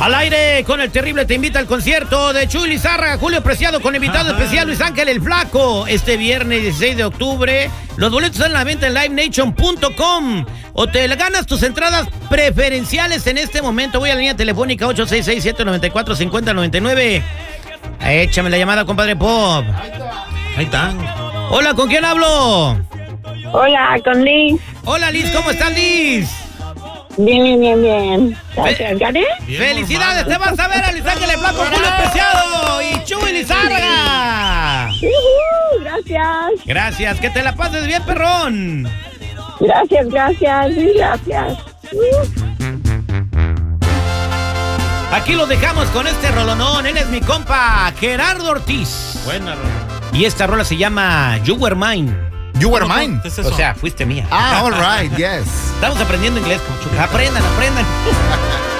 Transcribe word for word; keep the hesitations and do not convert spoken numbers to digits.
Al aire con el terrible te invita al concierto de Chuy Lizárraga, Julio Preciado con invitado especial Luis Ángel el Flaco. Este viernes dieciséis de octubre. Los boletos están en la venta en live nation punto com. O te ganas tus entradas preferenciales en este momento. Voy a la línea telefónica ocho seis seis, siete nueve cuatro, cinco cero nueve nueve. Échame la llamada, compadre Pop. Ahí están. Hola, ¿con quién hablo? Hola, con Liz. Hola, Liz, ¿cómo estás, Liz? Bien, bien, bien, bien. Gracias, ¿gané? ¡Felicidades! Te vas a ver a Luis Ángel el Flaco, Julio Preciado y Chuy Lizárraga. Uh-huh, gracias. Gracias, que te la pases bien, perrón. Gracias, gracias, sí, gracias. Uh. Aquí lo dejamos con este rolonón. Él es mi compa Gerardo Ortiz. Buena rola. Y esta rola se llama You Were Mine. You Were Mine. ¿Qué es eso? O sea, fuiste mía. Ah, all right, yes. Estamos aprendiendo inglés, Concho. Aprendan, aprendan.